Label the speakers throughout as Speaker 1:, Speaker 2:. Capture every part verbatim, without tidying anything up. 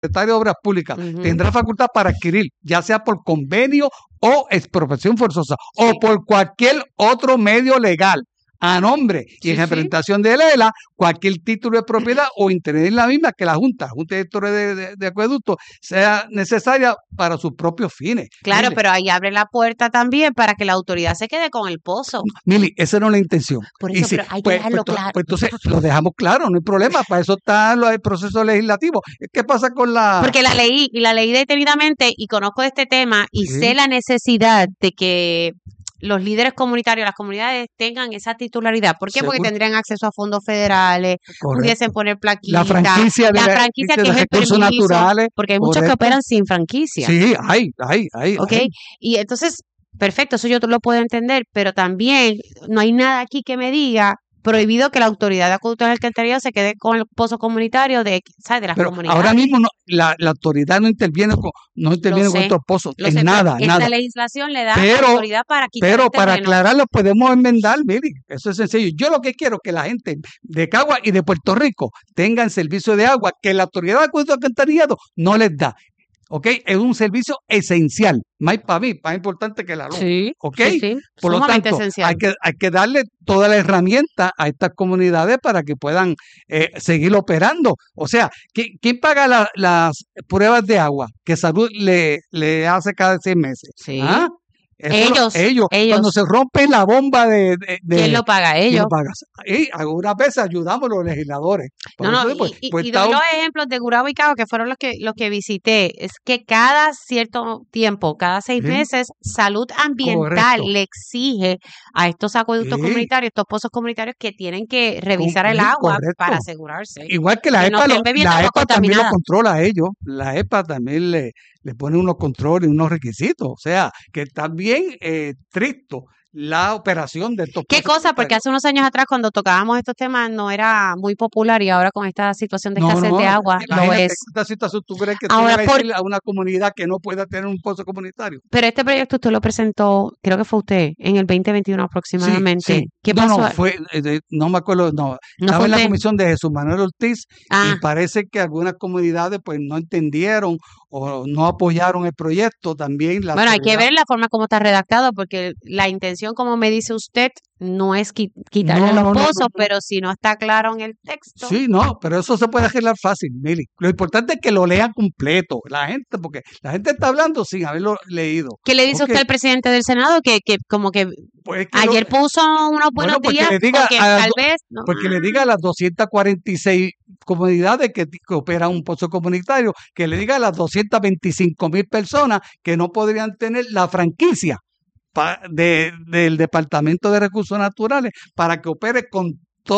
Speaker 1: secretario de Obras Públicas
Speaker 2: Ujú.
Speaker 1: tendrá facultad para adquirir, ya sea por convenio o expropiación forzosa,
Speaker 2: Sí.
Speaker 1: o por cualquier otro medio legal, a nombre y
Speaker 2: Sí,
Speaker 1: en
Speaker 2: sí.
Speaker 1: representación de ELA, cualquier título de propiedad o interés en la misma que la Junta, Junta de Directores de, de, de Acueducto, sea necesaria para sus propios fines.
Speaker 2: Claro,
Speaker 1: Mili,
Speaker 2: pero ahí abre la puerta también para que la autoridad se quede con el pozo.
Speaker 1: Mili, esa no es la intención.
Speaker 2: Por
Speaker 1: Y
Speaker 2: eso,
Speaker 1: si,
Speaker 2: pero hay que
Speaker 1: pues,
Speaker 2: dejarlo
Speaker 1: pues,
Speaker 2: claro.
Speaker 1: pues entonces lo dejamos claro, no hay problema, para eso está lo- el proceso legislativo. ¿Qué pasa con la...?
Speaker 2: Porque la leí y la leí detenidamente y conozco de este tema y
Speaker 1: Sí.
Speaker 2: sé la necesidad de que los líderes comunitarios, las comunidades tengan esa titularidad. ¿Por qué? Porque
Speaker 1: Seguro.
Speaker 2: tendrían acceso a fondos federales,
Speaker 1: Correcto.
Speaker 2: pudiesen poner plaquitas.
Speaker 1: La franquicia de
Speaker 2: la
Speaker 1: la-
Speaker 2: franquicia
Speaker 1: de
Speaker 2: que
Speaker 1: los
Speaker 2: es el
Speaker 1: recursos
Speaker 2: permiso,
Speaker 1: naturales,
Speaker 2: porque hay muchos que
Speaker 1: correcto.
Speaker 2: operan sin franquicia.
Speaker 1: Sí, hay, hay, hay.
Speaker 2: ¿Ok?
Speaker 1: hay.
Speaker 2: Y entonces, perfecto, eso yo lo puedo entender, pero también no hay nada aquí que me diga prohibido que la autoridad de acueductos y alcantarillado se quede con el pozo comunitario de, ¿sabes? de las
Speaker 1: Pero
Speaker 2: comunidades.
Speaker 1: ahora mismo no, la, la autoridad no interviene con, no interviene
Speaker 2: Lo
Speaker 1: con
Speaker 2: sé,
Speaker 1: estos pozos,
Speaker 2: Lo
Speaker 1: en
Speaker 2: sé, pero
Speaker 1: nada,
Speaker 2: esta
Speaker 1: nada.
Speaker 2: legislación le da
Speaker 1: Pero-
Speaker 2: autoridad para quitar
Speaker 1: Pero
Speaker 2: el
Speaker 1: para
Speaker 2: terreno.
Speaker 1: aclararlo podemos enmendar, Miri, eso es sencillo. Yo lo que quiero es que la gente de Cagua y de Puerto Rico tengan servicio de agua que la autoridad de acueducto y alcantarillado no les da. ¿Ok? Es un servicio esencial, más para mí, más importante que la luz.
Speaker 2: Sí,
Speaker 1: ¿Ok?
Speaker 2: sí, sí,
Speaker 1: Por lo
Speaker 2: sumamente
Speaker 1: tanto,
Speaker 2: esencial.
Speaker 1: hay que, hay que darle toda la herramienta a estas comunidades para que puedan eh, seguir operando. O sea, ¿qui- ¿quién paga la- las pruebas de agua que Salud le, le hace cada seis meses?
Speaker 2: Sí.
Speaker 1: ¿Ah? Eso lo-
Speaker 2: Ellos,
Speaker 1: ellos,
Speaker 2: ellos.
Speaker 1: Cuando se rompe la bomba de... de- de-
Speaker 2: ¿Quién lo paga?
Speaker 1: ¿quién
Speaker 2: Ellos.
Speaker 1: lo paga? Y algunas veces ayudamos los legisladores. Por
Speaker 2: No, no,
Speaker 1: eso, pues,
Speaker 2: y, y-
Speaker 1: pues,
Speaker 2: y
Speaker 1: está
Speaker 2: doy
Speaker 1: un-
Speaker 2: los ejemplos de Gurabo y Cabo, que fueron los que, los que visité. Es que cada cierto tiempo, cada seis
Speaker 1: Sí.
Speaker 2: meses, salud ambiental
Speaker 1: Correcto.
Speaker 2: le exige a estos acueductos
Speaker 1: Sí.
Speaker 2: comunitarios, estos pozos comunitarios, que tienen que revisar el
Speaker 1: sí,
Speaker 2: agua
Speaker 1: correcto.
Speaker 2: para asegurarse.
Speaker 1: Igual que la
Speaker 2: que no
Speaker 1: EPA, lo-
Speaker 2: estén bebiendo
Speaker 1: la
Speaker 2: agua
Speaker 1: EPA también lo
Speaker 2: contaminada.
Speaker 1: controla a ellos. La EPA también le, le pone unos controles, unos requisitos. O sea, que está bien eh, estricto la operación de estos
Speaker 2: ¿Qué
Speaker 1: pozos
Speaker 2: cosa? Porque
Speaker 1: comunitarios.
Speaker 2: hace unos años atrás, cuando tocábamos estos temas, no era muy popular y ahora con esta situación de
Speaker 1: No,
Speaker 2: escasez
Speaker 1: no,
Speaker 2: de agua lo
Speaker 1: imagínate,
Speaker 2: es.
Speaker 1: esta situación, ¿tú crees que tú
Speaker 2: Ahora,
Speaker 1: le vas a
Speaker 2: por-
Speaker 1: decir a una comunidad que no pueda tener un pozo comunitario?
Speaker 2: Pero este proyecto usted lo presentó, creo que fue usted, en el veinte veintiuno aproximadamente.
Speaker 1: Sí, sí.
Speaker 2: ¿Qué
Speaker 1: no,
Speaker 2: pasó?
Speaker 1: no, fue, eh, de- no me acuerdo, no.
Speaker 2: ¿No
Speaker 1: Estaba
Speaker 2: fue
Speaker 1: en la
Speaker 2: usted?
Speaker 1: comisión de Jesús Manuel Ortiz
Speaker 2: Ah,
Speaker 1: y parece que algunas comunidades pues no entendieron o no apoyaron el proyecto. También la
Speaker 2: bueno, hay que
Speaker 1: autoridad-
Speaker 2: ver la forma como está redactado, porque la intención, como me dice usted, no es qui- quitarle
Speaker 1: No,
Speaker 2: los
Speaker 1: no, no, no,
Speaker 2: pozos,
Speaker 1: no.
Speaker 2: pero si no está claro en el texto.
Speaker 1: Sí, no, pero eso se puede arreglar fácil, Mili. Lo importante es que lo lean completo, la gente, porque la gente está hablando sin haberlo leído.
Speaker 2: ¿Qué le dice
Speaker 1: Ok,
Speaker 2: usted al presidente del Senado? Que, que como que
Speaker 1: pues que lo-
Speaker 2: ayer puso unos buenos
Speaker 1: Bueno, porque
Speaker 2: días,
Speaker 1: le diga
Speaker 2: porque
Speaker 1: a-
Speaker 2: tal vez... no,
Speaker 1: porque le diga a las doscientas cuarenta y seis comunidades que, que operan un pozo comunitario, que le diga a las doscientas veinticinco mil personas que no podrían tener la franquicia pa- de- del Departamento de Recursos Naturales para que opere con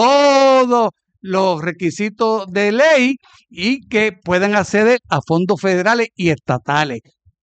Speaker 1: todos los requisitos de ley y que puedan acceder a fondos federales y estatales.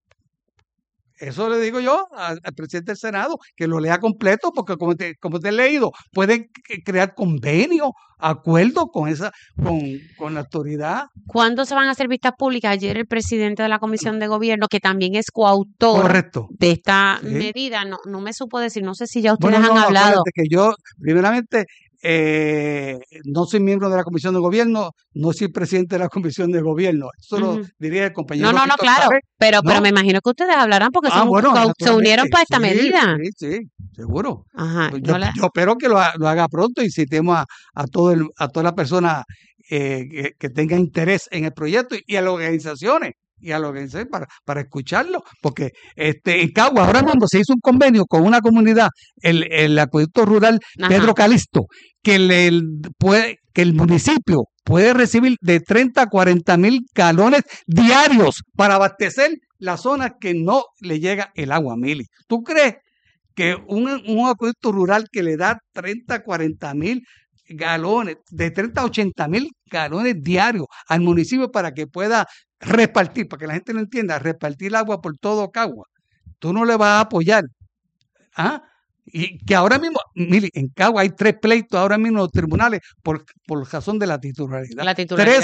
Speaker 1: Eso le digo yo al, al presidente del Senado, que lo lea completo, porque como te, como te he leído, pueden c- crear convenios, acuerdos con esa, con, con la autoridad.
Speaker 2: ¿Cuándo se van a hacer vistas públicas? Ayer el presidente de la Comisión de Gobierno, que también es coautor
Speaker 1: Correcto.
Speaker 2: de esta
Speaker 1: Sí.
Speaker 2: medida, no, no me supo decir, no sé si ya ustedes
Speaker 1: Bueno, no,
Speaker 2: han hablado.
Speaker 1: acuérdate que yo, primeramente, eh, no soy miembro de la Comisión de Gobierno, no soy presidente de la Comisión de Gobierno. Eso lo
Speaker 2: Ujú.
Speaker 1: diría el compañero.
Speaker 2: No, no, no,
Speaker 1: Víctor
Speaker 2: claro,
Speaker 1: Párez.
Speaker 2: pero, pero
Speaker 1: ¿no?
Speaker 2: me imagino que ustedes hablarán porque
Speaker 1: Ah,
Speaker 2: son,
Speaker 1: bueno,
Speaker 2: co- se unieron
Speaker 1: naturalmente,
Speaker 2: para esta
Speaker 1: sí,
Speaker 2: medida.
Speaker 1: Sí, sí, seguro.
Speaker 2: Ajá,
Speaker 1: Pues
Speaker 2: no
Speaker 1: Yo,
Speaker 2: la-
Speaker 1: yo espero que lo, ha- lo haga pronto y citemos a, a, todo el, a todas las personas eh, que, que tengan interés en el proyecto y, y a las organizaciones y a las organizaciones para, para escucharlo, porque este en Cagua ahora cuando se hizo un convenio con una comunidad, el, el acueducto rural
Speaker 2: Ajá.
Speaker 1: Pedro Calixto, que le el- puede que el municipio puede recibir de treinta a cuarenta mil galones diarios para abastecer las zonas que no le llega el agua, Mili. ¿Tú crees que un, un acueducto rural que le da treinta a cuarenta mil galones, de treinta a ochenta mil galones diarios al municipio para que pueda repartir, para que la gente lo entienda, repartir el agua por todo Cagua? Tú no le vas a apoyar. ¿Ah? Y que ahora mismo, mire, en Cagua hay tres pleitos ahora mismo en los tribunales por, por razón de la titularidad.
Speaker 2: La titularidad.
Speaker 1: Tres,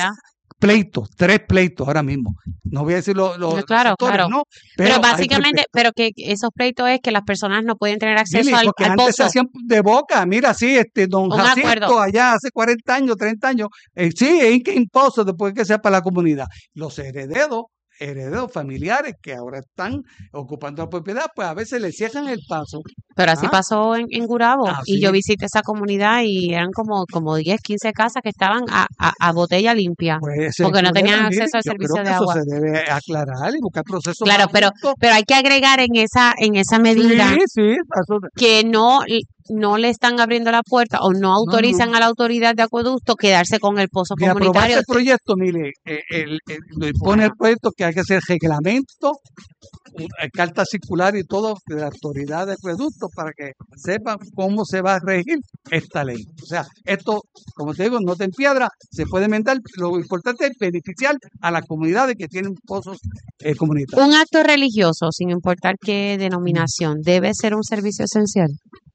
Speaker 1: pleitos, tres pleitos ahora mismo. No voy a decir los lo,
Speaker 2: no, claro,
Speaker 1: sectores,
Speaker 2: claro.
Speaker 1: ¿no?
Speaker 2: Pero, pero básicamente, pero que esos pleitos es que las personas no pueden tener acceso Mili, al,
Speaker 1: porque
Speaker 2: al
Speaker 1: antes
Speaker 2: pozo.
Speaker 1: se hacían de boca, mira, sí, este don
Speaker 2: Un
Speaker 1: Jacinto
Speaker 2: acuerdo.
Speaker 1: allá hace cuarenta años, treinta años, eh, sí, es que impuesto después que sea para la comunidad. Los herederos, herederos familiares que ahora están ocupando la propiedad, pues a veces le cierran el paso.
Speaker 2: Pero así ¿Ah? pasó en, en Gurabo.
Speaker 1: Ah,
Speaker 2: y
Speaker 1: sí.
Speaker 2: yo visité esa comunidad y eran como, como diez, quince casas que estaban a, a, a botella limpia. Pues porque no tenían acceso al servicio de agua.
Speaker 1: Eso se debe aclarar y buscar procesos.
Speaker 2: Claro, pero, pero hay que agregar en esa, en esa medida
Speaker 1: sí, sí, eso...
Speaker 2: que no... no le están abriendo la puerta o no autorizan no, no. a la autoridad de acueducto quedarse con el pozo
Speaker 1: de
Speaker 2: comunitario.
Speaker 1: De aprobar el proyecto, mire, el, el, el, pone el proyecto que hay que hacer reglamento, carta circular y todo de la autoridad de acueducto para que sepan cómo se va a regir esta ley. O sea, esto, como te digo, no te empiedra, se puede enmendar. Lo importante es beneficiar a las comunidades que tienen pozos eh, comunitarios.
Speaker 2: Un acto religioso, sin importar qué denominación, debe ser un servicio esencial.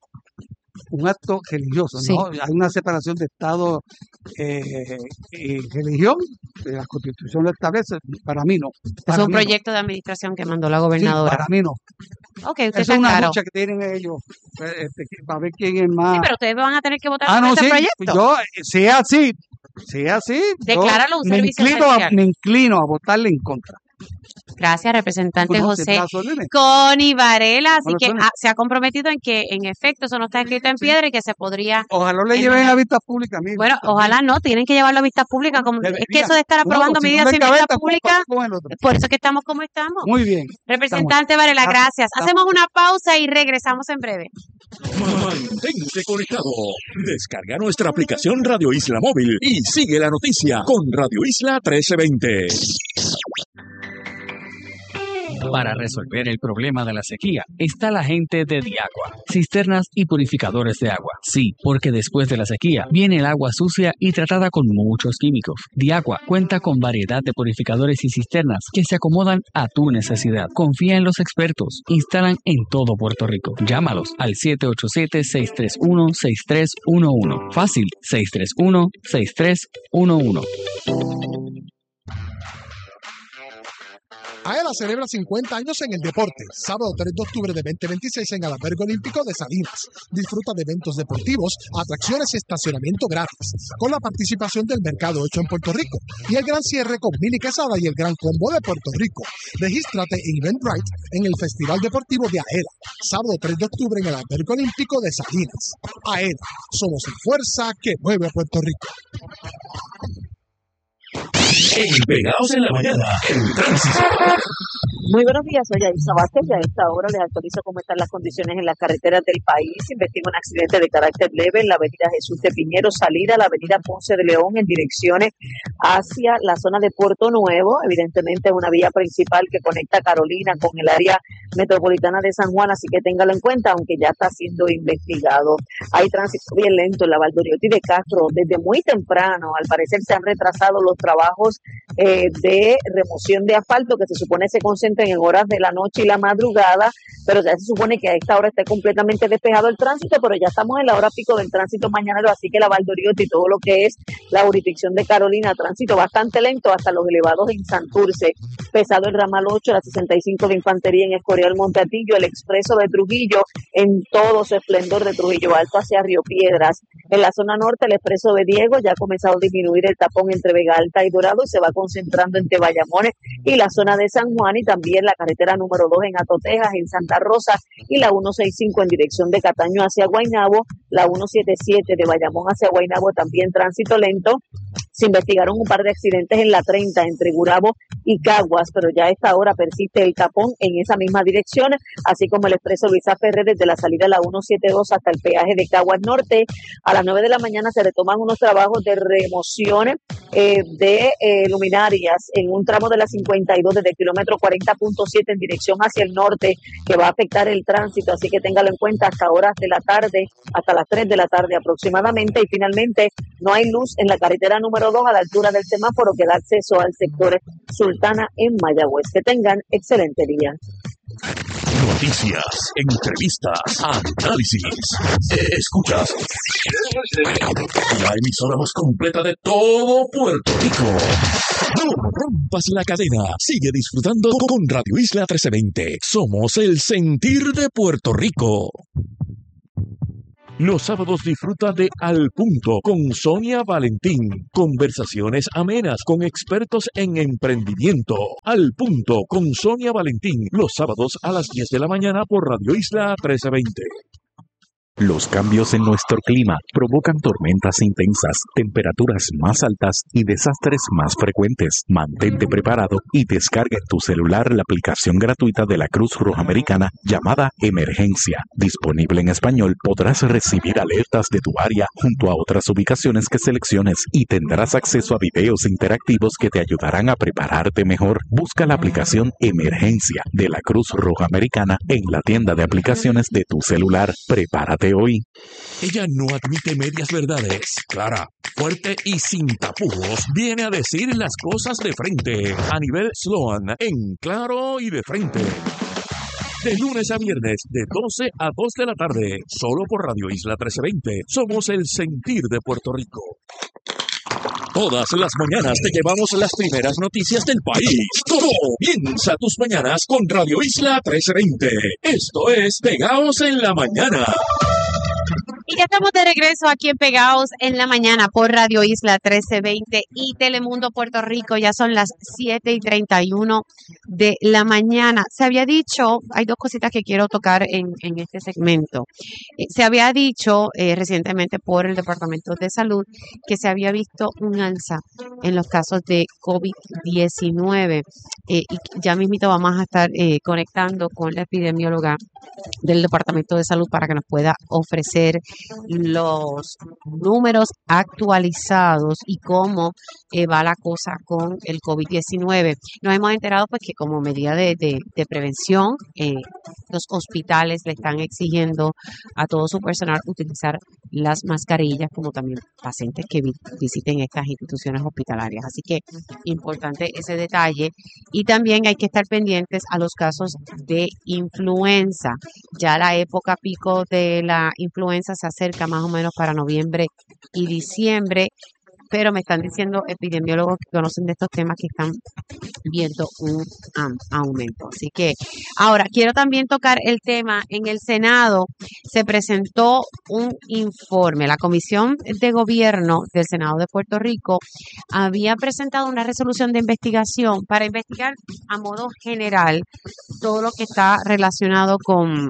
Speaker 1: Un acto religioso,
Speaker 2: sí.
Speaker 1: ¿no? Hay una separación de Estado eh, y religión, la Constitución lo establece, para mí no. Para
Speaker 2: es un
Speaker 1: mí
Speaker 2: proyecto
Speaker 1: no.
Speaker 2: de administración que mandó la gobernadora.
Speaker 1: Sí, para mí no.
Speaker 2: Ok, usted
Speaker 1: es una
Speaker 2: claro.
Speaker 1: lucha que tienen ellos este, para ver quién es más.
Speaker 2: Sí, pero ustedes van a tener que votar
Speaker 1: ah,
Speaker 2: por
Speaker 1: no,
Speaker 2: este
Speaker 1: sí,
Speaker 2: proyecto.
Speaker 1: Yo, si es así, si es así,
Speaker 2: decláralo un
Speaker 1: me
Speaker 2: servicio
Speaker 1: inclino, a,
Speaker 2: esencial.
Speaker 1: me inclino a votarle en contra.
Speaker 2: Gracias, representante
Speaker 1: no,
Speaker 2: José Coni Varela. Así que ah, se ha comprometido en que, en efecto, eso no está escrito en piedra y que se podría...
Speaker 1: Ojalá le lleven a vistas públicas.
Speaker 2: Bueno, ojalá no, tienen que llevarlo a vistas públicas. Como, es que eso de estar aprobando no, medidas si no en vistas públicas, por eso que estamos como estamos.
Speaker 1: Muy bien.
Speaker 2: Representante estamos. Varela, gracias. Estamos. Hacemos una pausa y regresamos en breve.
Speaker 3: Mantente conectado. Descarga nuestra aplicación Radio Isla Móvil y sigue la noticia con Radio Isla trece veinte.
Speaker 4: Para resolver el problema de la sequía está la gente de Diagua, cisternas y purificadores de agua. Sí, porque después de la sequía viene el agua sucia y tratada con muchos químicos. Diagua cuenta con variedad de purificadores y cisternas que se acomodan a tu necesidad. Confía en los expertos. Instalan en todo Puerto Rico. Llámalos al siete ocho siete, seis tres uno, seis tres uno uno. Fácil, seis tres uno, seis tres uno uno.
Speaker 5: AELA celebra cincuenta años en el deporte. Sábado tres de octubre de veinte veintiséis en el Albergue Olímpico de Salinas. Disfruta de eventos deportivos, atracciones y estacionamiento gratis, con la participación del Mercado Hecho en Puerto Rico y el gran cierre con Mili Quesada y el Gran Combo de Puerto Rico. Regístrate en Eventbrite en el Festival Deportivo de AELA. Sábado tres de octubre en el Albergue Olímpico de Salinas. AELA, somos la fuerza que mueve a Puerto Rico.
Speaker 3: En Pegados en la Mañana, el tránsito.
Speaker 6: Muy buenos días, soy Aisa Vázquez y a esta hora les actualizo cómo están las condiciones en las carreteras del país. Investiga un accidente de carácter leve en la avenida Jesús de Piñero, salida a la avenida Ponce de León en direcciones hacia la zona de Puerto Nuevo. Evidentemente es una vía principal que conecta Carolina con el área metropolitana de San Juan, así que téngalo en cuenta, aunque ya está siendo investigado. Hay tránsito bien lento en la Valdoriotti de Castro desde muy temprano. Al parecer se han retrasado los trabajos eh, de remoción de asfalto que se supone se concentren en horas de la noche y la madrugada, pero ya se supone que a esta hora esté completamente despejado el tránsito, pero ya estamos en la hora pico del tránsito mañanero, así que la Valdoriotti y todo lo que es la jurisdicción de Carolina, tránsito bastante lento hasta los elevados en Santurce, pesado el ramal ocho, la sesenta y cinco de Infantería en Escorial Monteatillo, el expreso de Trujillo en todo su esplendor de Trujillo Alto hacia Río Piedras. En la zona norte, el expreso de Diego ya ha comenzado a disminuir el tapón entre Vega Alta y Dorado y se va concentrando entre Bayamones y la zona de San Juan, y también la carretera número dos en Atotejas, en Santa Rosa, y la ciento sesenta y cinco en dirección de Cataño hacia Guaynabo, la ciento setenta y siete de Bayamón hacia Guaynabo, también tránsito lento. Se investigaron un par de accidentes en la treinta entre Gurabo y Caguas, pero ya a esta hora persiste el tapón en esa misma dirección, así como el expreso Luisa Ferrer desde la salida de la ciento setenta y dos hasta el peaje de Caguas Norte. A las nueve de la mañana se retoman unos trabajos de remoción eh, de eh, luminarias en un tramo de la cincuenta y dos desde el kilómetro cuarenta punto siete en dirección hacia el norte, que va a afectar el tránsito, así que téngalo en cuenta hasta horas de la tarde, hasta las tres de la tarde aproximadamente. Y finalmente no hay luz en la carretera número dos a la altura del semáforo que da acceso al sector Sultana en Mayagüez. Que tengan excelente día.
Speaker 3: Noticias, entrevistas, análisis. Escuchas la emisora más completa de todo Puerto Rico. No rompas la cadena. Sigue disfrutando con Radio Isla trece veinte. Somos el sentir de Puerto Rico. Los sábados disfruta de Al Punto con Sonia Valentín. Conversaciones amenas con expertos en emprendimiento. Al Punto con Sonia Valentín. Los sábados a las diez de la mañana por Radio Isla trece veinte.
Speaker 7: Los cambios en nuestro clima provocan tormentas intensas, temperaturas más altas y desastres más frecuentes. Mantente preparado y descarga en tu celular la aplicación gratuita de la Cruz Roja Americana llamada Emergencia. Disponible en español, podrás recibir alertas de tu área junto a otras ubicaciones que selecciones y tendrás acceso a videos interactivos que te ayudarán a prepararte mejor. Busca la aplicación Emergencia de la Cruz Roja Americana en la tienda de aplicaciones de tu celular. Prepárate hoy.
Speaker 3: Ella no admite medias verdades. Clara, fuerte y sin tapujos, viene a decir las cosas de frente. A nivel Sloan, en claro y de frente. De lunes a viernes, de doce a dos de la tarde, solo por Radio Isla trece veinte. Somos el sentir de Puerto Rico. Todas las mañanas te llevamos las primeras noticias del país. Comienza tus mañanas con Radio Isla trece veinte. Esto es Pegaos en la Mañana.
Speaker 2: Y ya estamos de regreso aquí en Pegaos en la Mañana por Radio Isla trece veinte y Telemundo Puerto Rico. Ya son las siete y treinta y uno de la mañana. Se había dicho, hay dos cositas que quiero tocar en, en este segmento. Eh, se había dicho eh, recientemente por el Departamento de Salud que se había visto un alza en los casos de COVID diecinueve. Eh, y ya mismito vamos a estar eh, conectando con la epidemióloga del Departamento de Salud para que nos pueda ofrecer los números actualizados y cómo eh, va la cosa con el COVID diecinueve. Nos hemos enterado pues que como medida de, de, de prevención, eh, los hospitales le están exigiendo a todo su personal utilizar las mascarillas, como también pacientes que vi- visiten estas instituciones hospitalarias. Así que importante ese detalle. Y también hay que estar pendientes a los casos de influenza. Ya la época pico de la influenza se acerca más o menos para noviembre y diciembre, pero me están diciendo epidemiólogos que conocen de estos temas que están viendo un um, aumento. Así que ahora quiero también tocar el tema. En el Senado se presentó un informe. La Comisión de Gobierno del Senado de Puerto Rico había presentado una resolución de investigación para investigar a modo general todo lo que está relacionado con,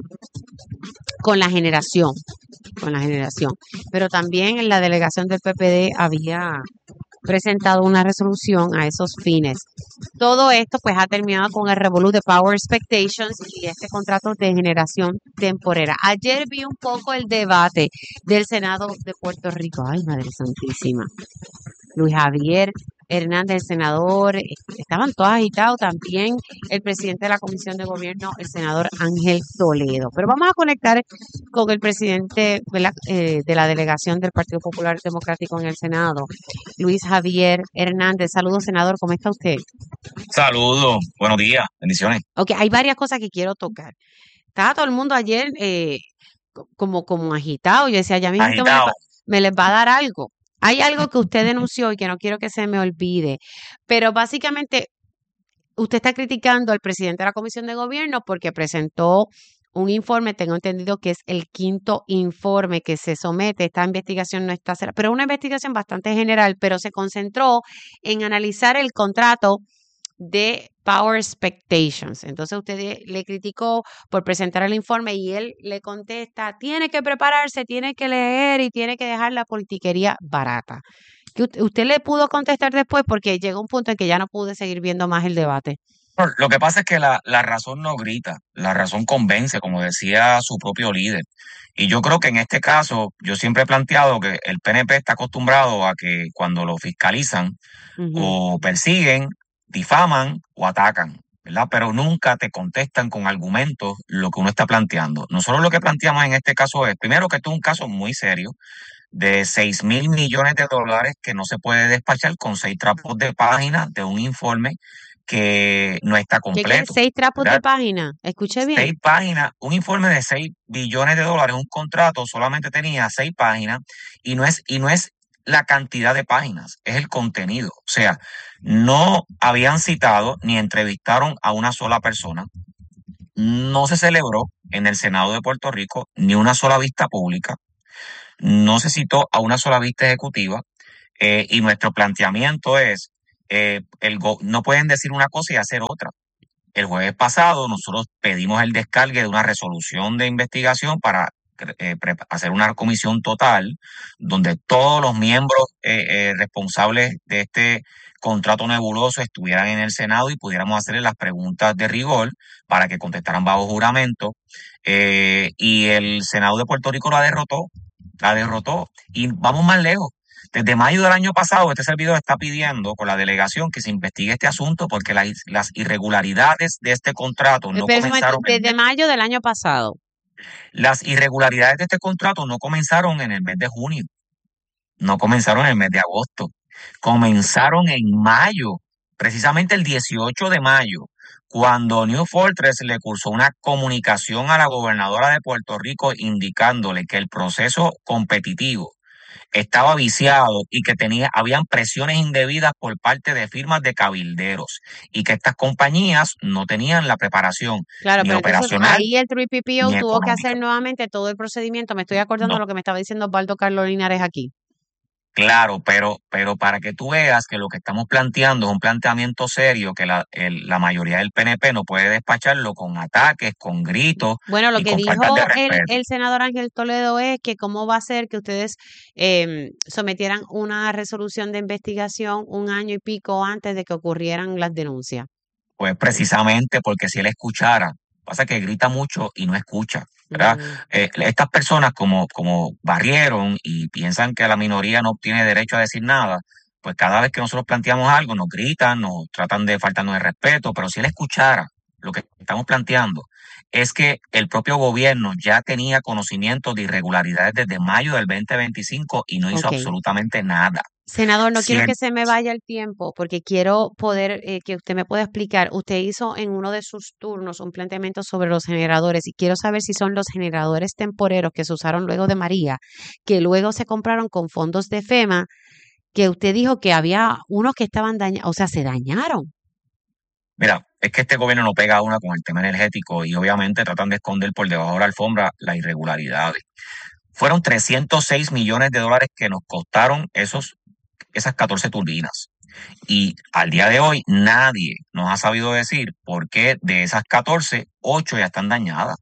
Speaker 2: con la generación, con la generación. Pero también en la delegación del P P D había presentado una resolución a esos fines. Todo esto pues ha terminado con el revolú de Power Expectations y este contrato de generación temporera. Ayer vi un poco el debate del Senado de Puerto Rico. Ay, Madre Santísima. Luis Javier Hernández, el senador, estaban todos agitados, también el presidente de la Comisión de Gobierno, el senador Ángel Toledo. Pero vamos a conectar con el presidente ¿verdad? Eh, de la delegación del Partido Popular Democrático en el Senado, Luis Javier Hernández. Saludos, senador, ¿cómo está usted?
Speaker 8: Saludos, buenos días, bendiciones.
Speaker 2: Ok, hay varias cosas que quiero tocar. Estaba todo el mundo ayer eh, como, como agitado. Yo decía, ya mismo me,
Speaker 8: Agitado.
Speaker 2: me les va a dar algo. Hay algo que usted denunció y que no quiero que se me olvide, pero básicamente usted está criticando al presidente de la Comisión de Gobierno porque presentó un informe, tengo entendido que es el quinto informe que se somete. Esta investigación no está cerrada, pero es una investigación bastante general, pero se concentró en analizar el contrato de Power Expectations. Entonces usted le criticó por presentar el informe y él le contesta, tiene que prepararse, tiene que leer y tiene que dejar la politiquería barata. Que usted, usted le pudo contestar después porque llegó un punto en que ya no pude seguir viendo más el debate.
Speaker 8: Lo que pasa es que la, la razón no grita, la razón convence, como decía su propio líder. Y yo creo que en este caso, yo siempre he planteado que el P N P está acostumbrado a que cuando lo fiscalizan
Speaker 2: Ujú.
Speaker 8: o persiguen, difaman o atacan, ¿verdad? Pero nunca te contestan con argumentos lo que uno está planteando. Nosotros lo que planteamos en este caso es, primero, que esto es un caso muy serio de seis mil millones de dólares que no se puede despachar con seis trapos de página de un informe que no está
Speaker 2: ¿Qué, qué?
Speaker 8: completo.
Speaker 2: ¿Seis trapos de
Speaker 8: ¿verdad?
Speaker 2: página? Escuché bien.
Speaker 8: Seis páginas, un informe de seis billones de dólares, un contrato solamente tenía seis páginas y no es, y no es la cantidad de páginas, es el contenido. O sea, no habían citado ni entrevistaron a una sola persona. No se celebró en el Senado de Puerto Rico ni una sola vista pública. No se citó a una sola vista ejecutiva. Eh, y nuestro planteamiento es, eh, el go- no pueden decir una cosa y hacer otra. El jueves pasado nosotros pedimos el descargue de una resolución de investigación para eh, pre- hacer una comisión total donde todos los miembros eh, eh, responsables de este contrato nebuloso estuvieran en el Senado y pudiéramos hacerle las preguntas de rigor para que contestaran bajo juramento. Eh, y el Senado de Puerto Rico la derrotó, la derrotó. Y vamos más lejos. Desde mayo del año pasado, este servidor está pidiendo con la delegación que se investigue este asunto porque la- las irregularidades de este contrato no
Speaker 2: Pero un momento,
Speaker 8: comenzaron en
Speaker 2: desde mayo del año pasado.
Speaker 8: las irregularidades de este contrato no comenzaron en el mes de junio, no comenzaron en el mes de agosto, comenzaron en mayo, precisamente el dieciocho de mayo, cuando New Fortress le cursó una comunicación a la gobernadora de Puerto Rico indicándole que el proceso competitivo estaba viciado y que tenía, habían presiones indebidas por parte de firmas de cabilderos y que estas compañías no tenían la preparación
Speaker 2: Claro,
Speaker 8: ni
Speaker 2: pero entonces
Speaker 8: operacional
Speaker 2: ahí el tres P P O
Speaker 8: ni
Speaker 2: tuvo que
Speaker 8: económica.
Speaker 2: hacer nuevamente todo el procedimiento. Me estoy acordando
Speaker 8: No,
Speaker 2: de lo que me estaba diciendo Osvaldo Carlos Linares aquí.
Speaker 8: claro, pero, pero para que tú veas que lo que estamos planteando es un planteamiento serio que la, el- la mayoría del P N P no puede despacharlo con ataques, con gritos
Speaker 2: Bueno, lo
Speaker 8: y
Speaker 2: que
Speaker 8: con faltas
Speaker 2: dijo
Speaker 8: de
Speaker 2: el,
Speaker 8: respeto.
Speaker 2: el senador Ángel Toledo es que cómo va a ser que ustedes em, sometieran una resolución de investigación un año y pico antes de que ocurrieran las denuncias.
Speaker 8: Pues precisamente porque si él escuchara, pasa que grita mucho y no escucha, ¿verdad?
Speaker 2: Mm,
Speaker 8: Eh, estas personas como, como barrieron y piensan que la minoría no tiene derecho a decir nada, pues cada vez que nosotros planteamos algo nos gritan, nos tratan de faltarnos de respeto, pero si él escuchara lo que estamos planteando, es que el propio gobierno ya tenía conocimiento de irregularidades desde mayo del veinte veinticinco y no hizo
Speaker 2: ok.
Speaker 8: absolutamente nada.
Speaker 2: Senador, no
Speaker 8: Si
Speaker 2: quiero
Speaker 8: él,
Speaker 2: que se me vaya el tiempo porque quiero poder eh, que usted me pueda explicar. Usted hizo en uno de sus turnos un planteamiento sobre los generadores y quiero saber si son los generadores temporeros que se usaron luego de María, que luego se compraron con fondos de FEMA, que usted dijo que había unos que estaban dañados, o sea, se dañaron.
Speaker 8: Mira, es que este gobierno no pega una con el tema energético y obviamente tratan de esconder por debajo de la alfombra las irregularidades. Fueron trescientos seis millones de dólares que nos costaron esos, esas catorce turbinas. Y al día de hoy nadie nos ha sabido decir por qué de esas catorce, ocho ya están dañadas.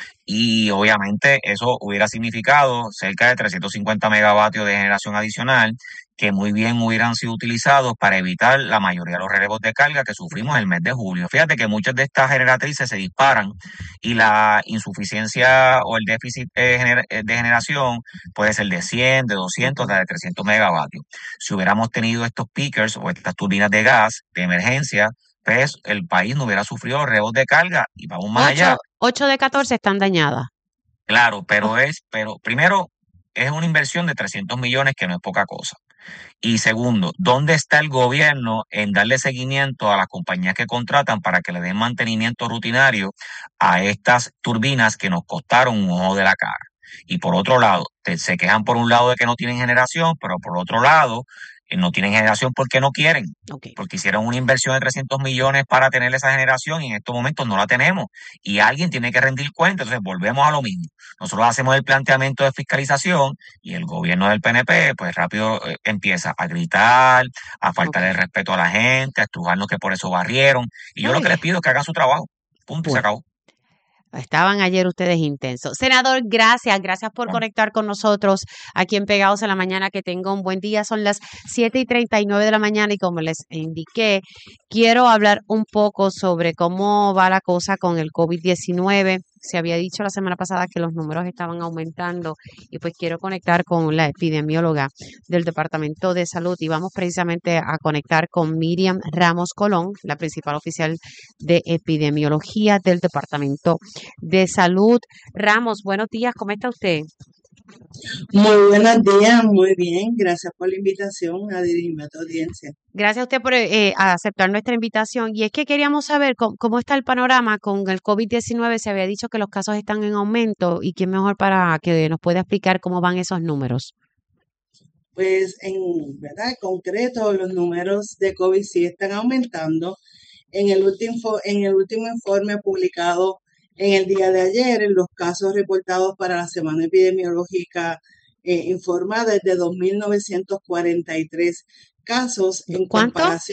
Speaker 8: Y obviamente eso hubiera significado cerca de trescientos cincuenta megavatios de generación adicional que muy bien hubieran sido utilizados para evitar la mayoría de los relevos de carga que sufrimos en el mes de julio. Fíjate que muchas de estas generatrices se disparan y la insuficiencia o el déficit de, gener de generación puede ser de cien, de doscientos,
Speaker 2: Okay.
Speaker 8: hasta de trescientos megavatios. Si hubiéramos tenido estos peakers o estas turbinas de gas de emergencia, pues el país no hubiera sufrido relevos de carga y vamos más allá.
Speaker 2: Ocho, ocho de catorce están dañadas.
Speaker 8: Claro,
Speaker 2: Oh,
Speaker 8: pero es, pero primero es una inversión de trescientos millones que no es poca cosa. Y segundo, ¿dónde está el gobierno en darle seguimiento a las compañías que contratan para que le den mantenimiento rutinario a estas turbinas que nos costaron un ojo de la cara? Y por otro lado, te- se quejan por un lado de que no tienen generación, pero por otro lado, eh, no tienen generación porque no quieren,
Speaker 2: ok.
Speaker 8: porque hicieron una inversión de trescientos millones para tener esa generación y en estos momentos no la tenemos. Y alguien tiene que rendir cuenta, entonces volvemos a lo mismo. Nosotros hacemos el planteamiento de fiscalización y el gobierno del P N P, pues rápido eh, empieza a gritar, a faltar
Speaker 2: Ok.
Speaker 8: el respeto a la gente, a estrujarnos que por eso barrieron. Y yo
Speaker 2: Está
Speaker 8: lo que les
Speaker 2: bien.
Speaker 8: pido es que hagan su trabajo. Punto y se
Speaker 2: Bueno.
Speaker 8: acabó.
Speaker 2: Estaban ayer ustedes intensos. Senador, gracias, gracias por
Speaker 8: Bueno,
Speaker 2: conectar con nosotros aquí en Pegados en la Mañana. Que tenga un buen día. Son las siete y treinta y nueve de la mañana y como les indiqué, quiero hablar un poco sobre cómo va la cosa con el COVID diecinueve. Se había dicho la semana pasada que los números estaban aumentando y pues quiero conectar con la epidemióloga del Departamento de Salud y vamos precisamente a conectar con Miriam Ramos Colón, la principal oficial de epidemiología del Departamento de Salud. Ramos, buenos días, ¿cómo está usted?
Speaker 9: Muy buenos días, muy bien. Gracias por la invitación a dirigirme a tu audiencia.
Speaker 2: Gracias a usted por eh, aceptar nuestra invitación. Y es que queríamos saber cómo, cómo está el panorama con el COVID diecinueve. Se había dicho que los casos están en aumento y quién mejor para que nos pueda explicar cómo van esos números.
Speaker 9: Pues en verdad, en concreto, los números de COVID sí están aumentando. En el último, en el último informe publicado en el día de ayer, los casos reportados para la semana epidemiológica eh, informada es de dos mil novecientos cuarenta y tres casos en
Speaker 2: ¿Cuánto?
Speaker 9: comparación.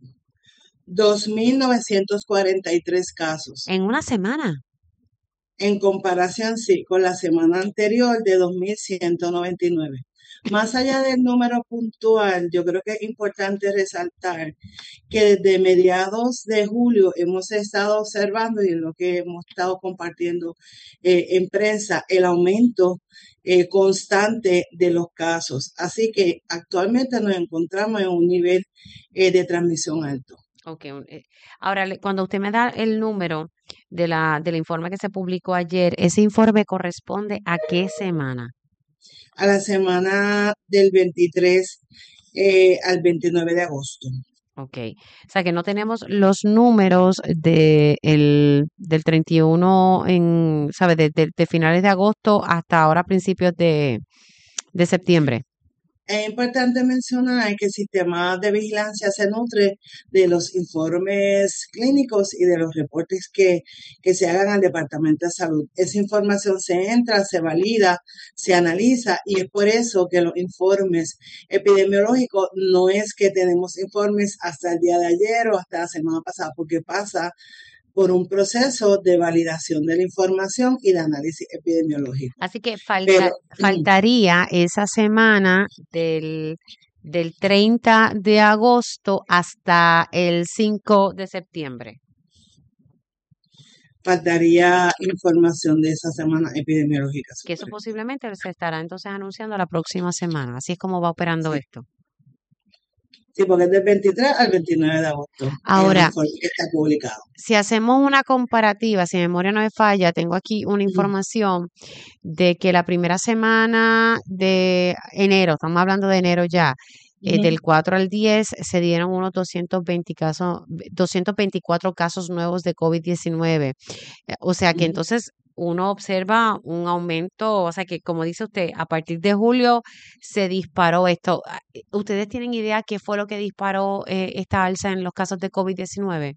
Speaker 9: dos mil novecientos cuarenta y tres casos.
Speaker 2: ¿En una semana?
Speaker 9: En comparación, sí, con la semana anterior de dos mil ciento noventa y nueve. Más allá del número puntual, yo creo que es importante resaltar que desde mediados de julio hemos estado observando y en lo que hemos estado compartiendo eh, en prensa el aumento eh, constante de los casos. Así que actualmente nos encontramos en un nivel eh, de transmisión alto.
Speaker 2: Ok, ahora cuando usted me da el número de la, del informe que se publicó ayer, ¿ese informe corresponde a qué semana?
Speaker 9: A la semana del veintitrés eh, al veintinueve de agosto.
Speaker 2: Ok, o sea que no tenemos los números de el, del treinta y uno, en, ¿sabe? De, de, de finales de agosto hasta ahora principios de, de septiembre.
Speaker 9: Es importante mencionar que el sistema de vigilancia se nutre de los informes clínicos y de los reportes que, que se hagan al Departamento de Salud. Esa información se entra, se valida, se analiza y es por eso que los informes epidemiológicos no es que tenemos informes hasta el día de ayer o hasta la semana pasada, porque pasa por un proceso de validación de la información y de análisis epidemiológico.
Speaker 2: Así que falta,
Speaker 9: Pero,
Speaker 2: faltaría esa semana del, del treinta de agosto hasta el cinco de septiembre.
Speaker 9: Faltaría información de esa semana epidemiológica.
Speaker 2: Que eso posiblemente se estará entonces anunciando la próxima semana. Así es como va operando
Speaker 9: Sí.
Speaker 2: esto.
Speaker 9: Sí, porque es del veintitrés al veintinueve de agosto.
Speaker 2: Ahora,
Speaker 9: el informe que está publicado.
Speaker 2: Si hacemos una comparativa, si mi memoria no me falla, tengo aquí una información de que la primera semana de enero, estamos hablando de enero ya, eh,
Speaker 9: Ujú.
Speaker 2: del cuatro al diez se dieron unos doscientos veinte casos, doscientos veinticuatro casos nuevos de COVID diecinueve. Eh, O sea que
Speaker 9: Ujú.
Speaker 2: entonces uno observa un aumento, o sea que como dice usted, a partir de julio se disparó esto. Ah, eh, ¿Ustedes tienen idea qué fue lo que disparó eh, esta alza en los casos de COVID diecinueve?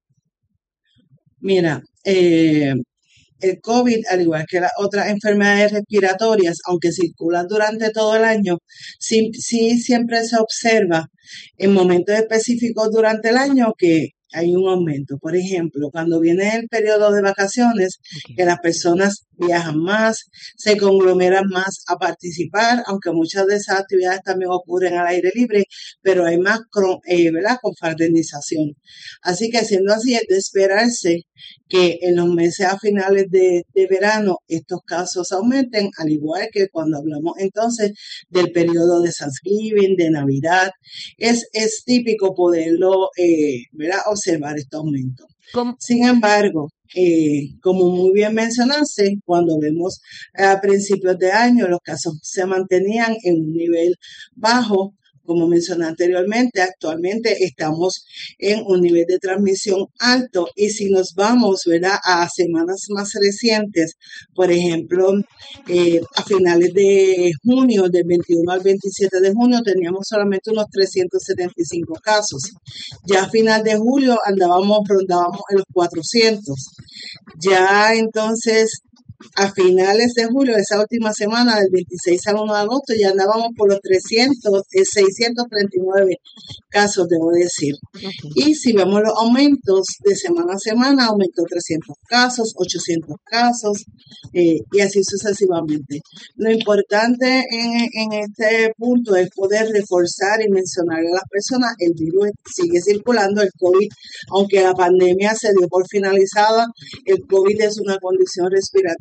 Speaker 9: Mira, eh, el COVID, al igual que las otras enfermedades respiratorias, aunque circulan durante todo el año, sí, sí siempre se observa en momentos específicos durante el año que hay un aumento. Por ejemplo, cuando viene el periodo de vacaciones,
Speaker 2: Ok.
Speaker 9: que las personas viajan más, se conglomeran más a participar, aunque muchas de esas actividades también ocurren al aire libre, pero hay más, cro- eh, ¿verdad?, confraternización. Así que siendo así, es de esperarse que en los meses a finales de, de verano estos casos aumenten, al igual que cuando hablamos entonces del periodo de Thanksgiving, de Navidad, es, es típico poderlo eh, ¿verdad?, observar este aumento.
Speaker 2: ¿Cómo?
Speaker 9: Sin embargo, eh, como muy bien mencionaste, cuando vemos a principios de año los casos se mantenían en un nivel bajo. Como mencioné anteriormente, actualmente estamos en un nivel de transmisión alto y si nos vamos, ¿verdad?, a semanas más recientes, por ejemplo, eh, a finales de junio, del veintiuno al veintisiete de junio, teníamos solamente unos trescientos setenta y cinco casos. Ya a final de julio andábamos, rondábamos en los cuatrocientos. Ya entonces, a finales de julio, esa última semana, del veintiséis al uno de agosto, ya andábamos por los trescientos, eh, seiscientos treinta y nueve casos, debo decir.
Speaker 2: Ok.
Speaker 9: Y si vemos los aumentos de semana a semana, aumentó trescientos casos, ochocientos casos, eh, y así sucesivamente. Lo importante en, en este punto es poder reforzar y mencionar a las personas, el virus sigue circulando, el COVID, aunque la pandemia se dio por finalizada, el COVID es una condición respiratoria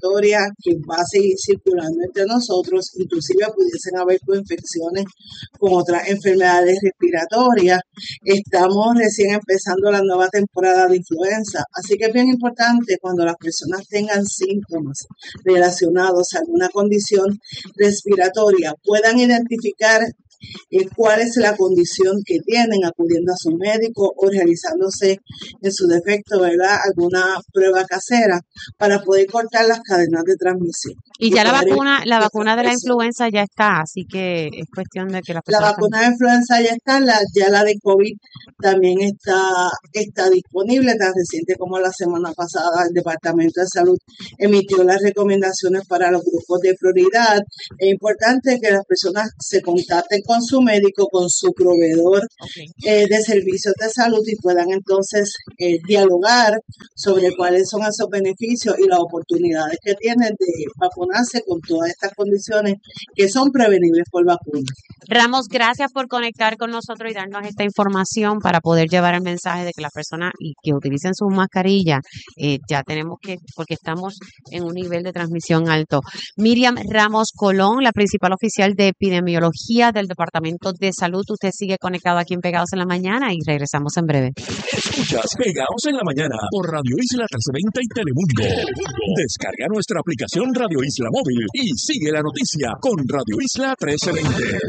Speaker 9: respiratoria que va a seguir circulando entre nosotros, inclusive pudiesen haber infecciones con otras enfermedades respiratorias. Estamos recién empezando la nueva temporada de influenza, así que es bien importante cuando las personas tengan síntomas relacionados a alguna condición respiratoria, puedan identificar eh, cuál es la condición que tienen, acudiendo a su médico o realizándose en su defecto, ¿verdad?, alguna prueba casera para poder cortar las cadenas de transmisión.
Speaker 2: Y ya la vacuna, la vacuna de la influenza ya está, así que es cuestión de que las personas...
Speaker 9: La vacuna de influenza ya está, la, ya la de COVID también está, está disponible. Tan reciente como la semana pasada, el Departamento de Salud emitió las recomendaciones para los grupos de prioridad. Es importante que las personas se contacten con su médico, con su proveedor
Speaker 2: Okay.
Speaker 9: eh, de servicios de salud y puedan entonces eh, dialogar sobre cuáles son esos beneficios y las oportunidades que tienen de vacunarse con todas estas condiciones que son prevenibles por vacuna.
Speaker 2: Ramos, gracias por conectar con nosotros y darnos esta información para poder llevar el mensaje de que las personas y que utilicen sus mascarillas, eh, ya tenemos que, porque estamos en un nivel de transmisión alto. Miriam Ramos Colón, la principal oficial de epidemiología del Departamento de Salud. Usted sigue conectado aquí en Pegados en la Mañana y regresamos en breve.
Speaker 3: Escuchas Pegados en la Mañana por Radio Isla trescientos veinte y Telemundo. Descarga nuestra aplicación Radio Isla Móvil y sigue la noticia con Radio Isla trescientos veinte.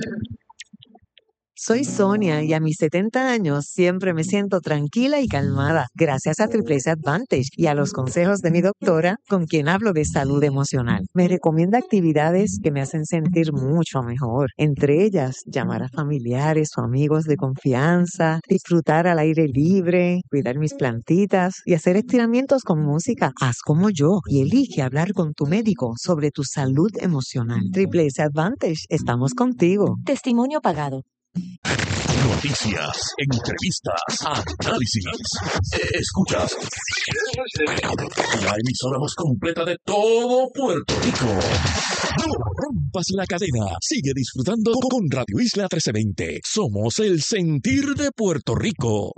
Speaker 10: Soy Sonia y a mis setenta años siempre me siento tranquila y calmada gracias a Triple S Advantage y a los consejos de mi doctora, con quien hablo de salud emocional. Me recomienda actividades que me hacen sentir mucho mejor, entre ellas llamar a familiares o amigos de confianza, disfrutar al aire libre, cuidar mis plantitas y hacer estiramientos con música. Haz como yo y elige hablar con tu médico sobre tu salud emocional. Triple S Advantage, estamos contigo.
Speaker 11: Testimonio pagado.
Speaker 3: Noticias, entrevistas, análisis. Escuchas la emisora más completa de todo Puerto Rico. No rompas la cadena. Sigue disfrutando con Radio Isla trescientos veinte. Somos el sentir de Puerto Rico.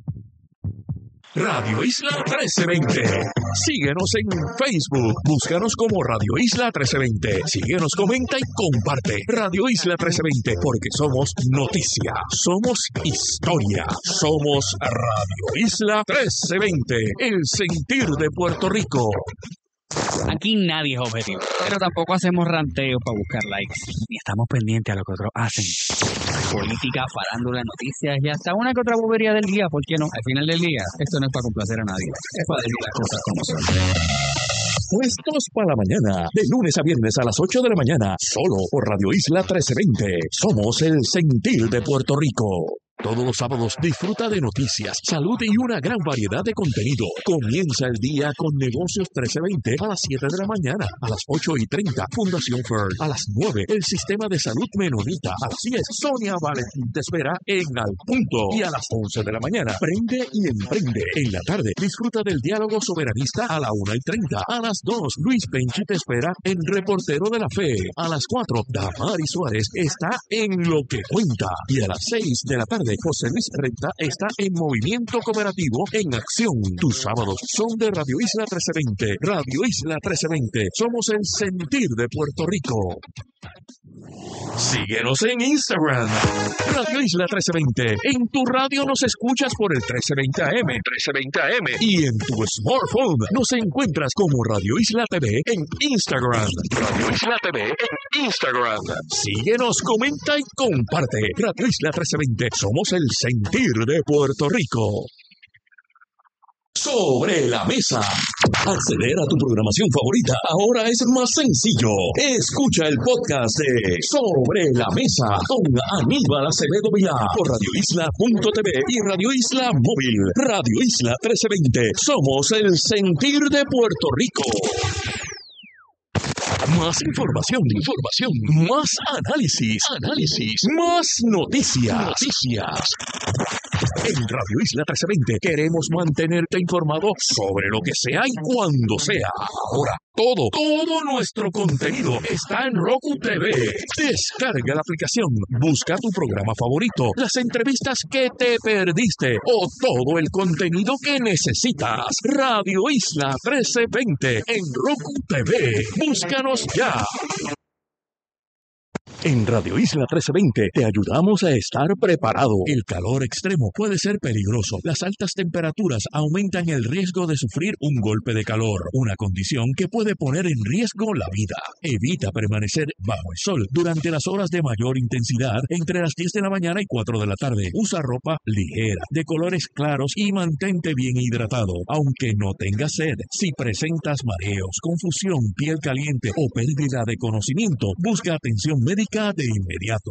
Speaker 3: Radio Isla trescientos veinte. Síguenos en Facebook. Búscanos como Radio Isla trescientos veinte. Síguenos, comenta y comparte. Radio Isla trescientos veinte, porque somos noticia, somos historia, somos Radio Isla trescientos veinte, el sentir de Puerto Rico.
Speaker 4: Aquí nadie es objetivo, pero tampoco hacemos ranteos para buscar likes, ni estamos pendientes a lo que otros hacen. Política, farándula, noticias y hasta una que otra bobería del día, ¿por qué no? Al final del día, esto no es para complacer a nadie, es para decir las cosas como son.
Speaker 3: Puestos para la mañana, de lunes a viernes a las ocho de la mañana, solo por Radio Isla trescientos veinte. Somos el sentir de Puerto Rico. Todos los sábados disfruta de noticias, salud y una gran variedad de contenido. Comienza el día con Negocios trescientos veinte a las siete de la mañana, a las ocho y treinta, Fundación Fern, a las nueve, el Sistema de Salud Menonita, a las diez, Sonia Valentín te espera en Al Punto, y a las once de la mañana, Prende y Emprende. En la tarde, disfruta del Diálogo Soberanista a la una y treinta, a las dos, Luis Penchi te espera en Reportero de la Fe, a las cuatro, Damari Suárez está en Lo que Cuenta, y a las seis de la tarde, José Luis Renta está en Movimiento Cooperativo en Acción. Tus sábados son de Radio Isla trescientos veinte. Radio Isla trescientos veinte. Somos el sentir de Puerto Rico. Síguenos en Instagram, Radio Isla trescientos veinte. En tu radio nos escuchas por el trece veinte A M, trece veinte A M. Y en tu smartphone nos encuentras como Radio Isla T V en Instagram. Radio Isla T V en Instagram. Síguenos, comenta y comparte. Radio Isla trescientos veinte. Somos el sentir de Puerto Rico. Sobre la mesa. Acceder a tu programación favorita ahora es más sencillo. Escucha el podcast de Sobre la Mesa con Aníbal Acevedo Vilá por radio isla punto t v y Radio Isla Móvil. Radio Isla trece veinte. Somos el sentir de Puerto Rico. Más información, información, más análisis, análisis, más noticias, noticias. En Radio Isla trece veinte queremos mantenerte informado sobre lo que sea y cuando sea. Ahora, todo, todo nuestro contenido está en Roku T V. Descarga la aplicación, busca tu programa favorito, las entrevistas que te perdiste o todo el contenido que necesitas. Radio Isla trece veinte en Roku T V. Búscanos ya. En Radio Isla trece veinte te ayudamos a estar preparado. El calor extremo puede ser peligroso. Las altas temperaturas aumentan el riesgo de sufrir un golpe de calor, una condición que puede poner en riesgo la vida. Evita permanecer bajo el sol durante las horas de mayor intensidad entre las diez de la mañana y cuatro de la tarde. Usa ropa ligera, de colores claros y mantente bien hidratado, aunque no tengas sed. Si presentas mareos, confusión, piel caliente o pérdida de conocimiento, busca atención médica de inmediato.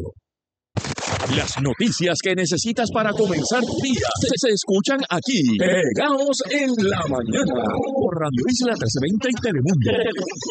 Speaker 3: Las noticias que necesitas para comenzar tu día se, se escuchan aquí, pegados en la mañana, por Radio Isla trece veinte y Telemundo.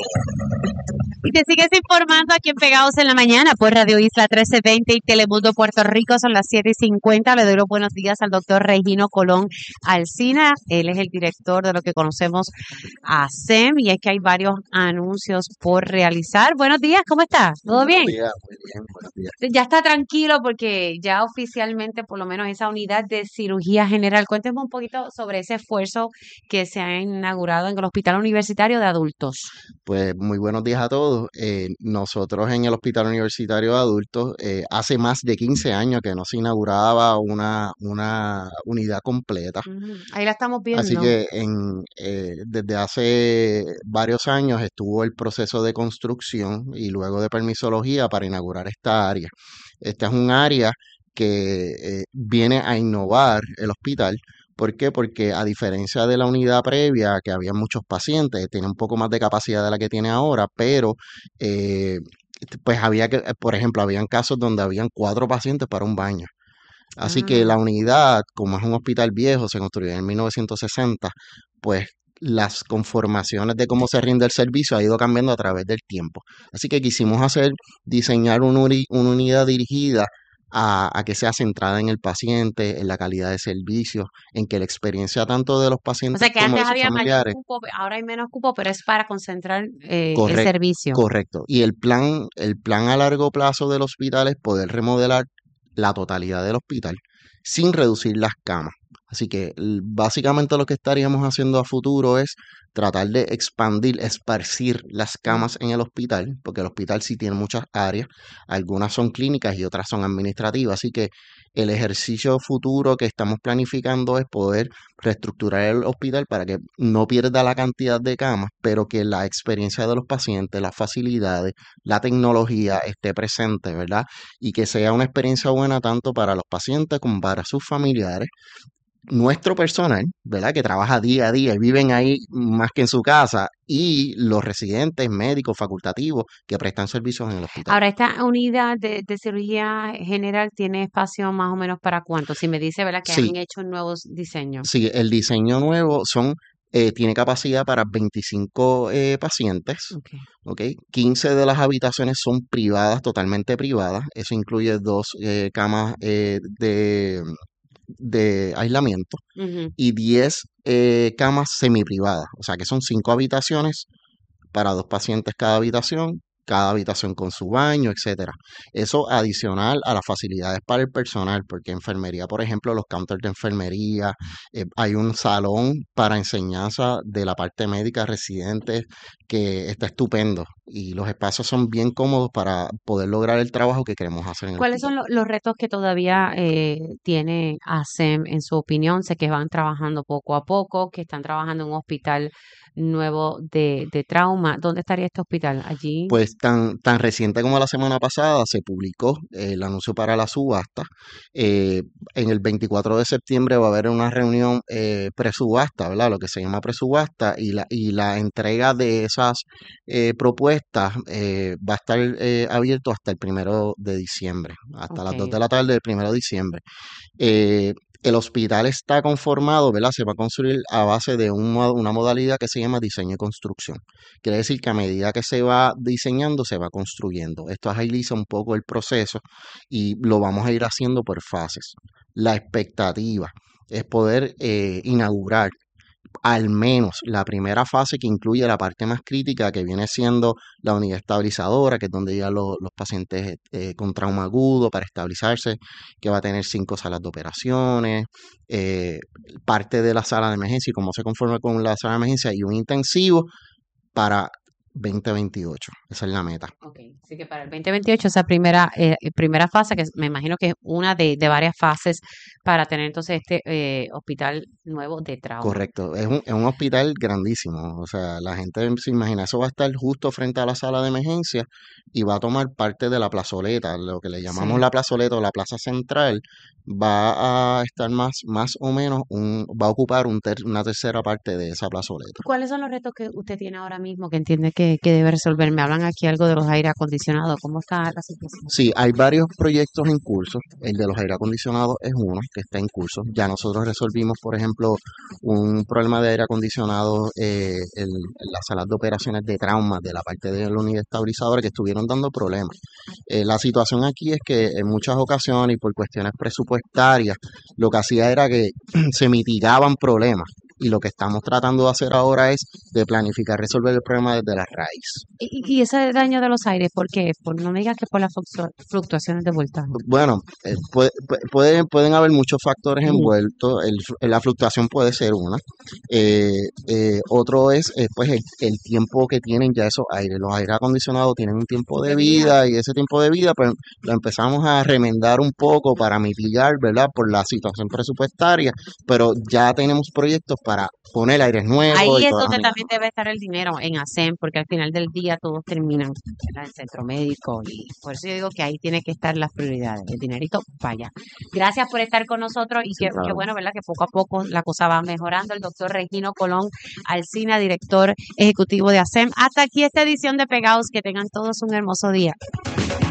Speaker 2: Y te sigues informando aquí en Pegados en la Mañana por Radio Isla trece veinte y Telemundo Puerto Rico. Son las siete y cincuenta. Le doy los buenos días al doctor Regino Colón Alsina. Él es el director de lo que conocemos a S E M y es que hay varios anuncios por realizar. Buenos días, ¿cómo estás? ¿Todo bien?
Speaker 11: Buenos días, muy bien, buenos días.
Speaker 2: Ya está tranquilo porque ya oficialmente, por lo menos esa unidad de cirugía general. Cuénteme un poquito sobre ese esfuerzo que se ha inaugurado en el Hospital Universitario de Adultos.
Speaker 11: Pues muy buenos días a todos. Eh, nosotros en el Hospital Universitario de Adultos, eh, hace más de quince años que no se inauguraba una, una unidad completa.
Speaker 2: Ujú. Ahí la estamos viendo.
Speaker 11: Así que en, eh, desde hace varios años estuvo el proceso de construcción y luego de permisología para inaugurar esta área. Esta es un área que eh, viene a innovar el hospital. ¿Por qué? Porque a diferencia de la unidad previa, que había muchos pacientes, tiene un poco más de capacidad de la que tiene ahora, pero eh, pues había que, por ejemplo, habían casos donde habían cuatro pacientes para un baño. Así que
Speaker 2: Ah,
Speaker 11: la unidad, como es un hospital viejo, se construyó en mil novecientos sesenta, pues las conformaciones de cómo se rinde el servicio ha ido cambiando a través del tiempo. Así que quisimos hacer, diseñar una, uni- una unidad dirigida a, a que sea centrada en el paciente, en la calidad de servicio, en que la experiencia tanto de los
Speaker 2: o
Speaker 11: pacientes
Speaker 2: sea que
Speaker 11: como
Speaker 2: antes
Speaker 11: de sus
Speaker 2: había mayor
Speaker 11: familiares.
Speaker 2: cupo, ahora hay menos cupo, pero es para concentrar eh, el
Speaker 11: Correcto,
Speaker 2: servicio.
Speaker 11: correcto. Y el plan, el plan a largo plazo del hospital es poder remodelar la totalidad del hospital sin reducir las camas. Así que l- básicamente lo que estaríamos haciendo a futuro es tratar de expandir, esparcir las
Speaker 2: Mm.
Speaker 11: camas en el hospital, porque el hospital sí tiene muchas áreas, algunas son clínicas y otras son administrativas. Así que el ejercicio futuro que estamos planificando es poder reestructurar el hospital para que no pierda la cantidad de camas, pero que la experiencia de los pacientes, las facilidades, la tecnología esté presente, ¿verdad? Y que sea una experiencia buena tanto para los pacientes como para sus familiares, nuestro personal, ¿verdad? Que trabaja día a día y viven ahí más que en su casa, y los residentes, médicos, facultativos que prestan servicios en el hospital.
Speaker 2: Ahora, esta unidad de, de cirugía general tiene espacio más o menos para cuánto. Si me dice, ¿verdad? Que
Speaker 11: Sí,
Speaker 2: han hecho nuevos diseños.
Speaker 11: sí, el diseño nuevo son, eh, tiene capacidad para veinticinco eh, pacientes,
Speaker 2: Ok.
Speaker 11: ¿ok? quince de las habitaciones son privadas, totalmente privadas. Eso incluye dos eh, camas eh, de, de aislamiento
Speaker 2: Ujú.
Speaker 11: y diez eh, camas semiprivadas. O sea que son cinco habitaciones para dos pacientes cada habitación, cada habitación con su baño, etcétera. Eso adicional a las facilidades para el personal, porque enfermería, por ejemplo, los counters de enfermería, eh, hay un salón para enseñanza de la parte médica residentes que está estupendo y los espacios son bien cómodos para poder lograr el trabajo que queremos hacer en el
Speaker 2: ¿Cuáles
Speaker 11: hospital.
Speaker 2: son lo- los retos que todavía eh, tiene A S E M en su opinión? Sé que van trabajando poco a poco, que están trabajando en un hospital nuevo de, de trauma. ¿Dónde estaría este hospital? Allí.
Speaker 11: Pues tan, tan reciente como la semana pasada se publicó eh, el anuncio para la subasta. Eh, en el veinticuatro de septiembre va a haber una reunión eh, presubasta, ¿verdad? Lo que se llama presubasta, y la, y la entrega de esas eh, propuestas eh, va a estar eh, abierto hasta el primero de diciembre, hasta las dos
Speaker 2: Ok.
Speaker 11: de la tarde del primero de diciembre. Eh, El hospital está conformado, ¿verdad? Se va a construir a base de un mo- una modalidad que se llama diseño y construcción. Quiere decir que a medida que se va diseñando, se va construyendo. Esto agiliza un poco el proceso y lo vamos a ir haciendo por fases. La expectativa es poder eh, inaugurar al menos la primera fase, que incluye la parte más crítica, que viene siendo la unidad estabilizadora, que es donde llegan los, los pacientes eh, con trauma agudo para estabilizarse, que va a tener cinco salas de operaciones, eh, parte de la sala de emergencia y cómo se conforma con la sala de emergencia, y un intensivo para veinte veintiocho. Esa es la meta.
Speaker 2: Ok, así que para el veinte veintiocho, esa primera eh, primera fase, que me imagino que es una de, de varias fases para tener entonces este eh, hospital nuevo de trauma.
Speaker 11: Correcto, es un, es un hospital grandísimo, o sea, la gente se imagina, eso va a estar justo frente a la sala de emergencia y va a tomar parte de la plazoleta, lo que le llamamos
Speaker 2: Sí.
Speaker 11: la plazoleta o la plaza central, va a estar más, más o menos, un, va a ocupar un ter- una tercera parte de esa plazoleta.
Speaker 2: ¿Cuáles son los retos que usted tiene ahora mismo que entiende que, que debe resolver? Me hablan aquí algo de los aire acondicionados. ¿Cómo está la situación?
Speaker 11: Sí, hay varios proyectos en curso. El de los aire acondicionados es uno que está en curso. Ya nosotros resolvimos, por ejemplo, un problema de aire acondicionado eh, en, en las salas de operaciones de trauma de la parte de la unidad estabilizadora, que estuvieron dando problemas. Eh, la situación aquí es que en muchas ocasiones y por cuestiones presupuestarias, lo que hacía era que se mitigaban problemas. Y lo que estamos tratando de hacer ahora es de planificar, resolver el problema desde la raíz.
Speaker 2: Y, y ese daño de los aires, ¿por qué? Por, no me digas que por las fluctu- fluctuaciones de voltaje.
Speaker 11: Bueno, eh, puede- pu- puede- pueden haber muchos factores
Speaker 2: Ujú.
Speaker 11: envueltos. El fl- la fluctuación puede ser una. Eh, eh, otro es eh, pues el, el tiempo que tienen ya esos aires. Los aires acondicionados tienen un tiempo de
Speaker 2: De vida.
Speaker 11: vida y ese tiempo de vida pues lo empezamos a remendar un poco para mitigar, ¿verdad? Por la situación presupuestaria, pero ya tenemos proyectos para poner aires nuevos
Speaker 2: Ahí
Speaker 11: y
Speaker 2: es
Speaker 11: todas las
Speaker 2: donde también debe estar el dinero en A S E M, porque al final del día todos terminan en el centro médico y por eso yo digo que ahí tiene que estar las prioridades. El dinerito, vaya. Gracias por estar con nosotros y
Speaker 11: Sí,
Speaker 2: qué,
Speaker 11: claro.
Speaker 2: qué bueno, ¿verdad? Que poco a poco la cosa va mejorando. El doctor Regino Colón Alsina, director ejecutivo de A S E M. Hasta aquí esta edición de Pegados. Que tengan todos un hermoso día.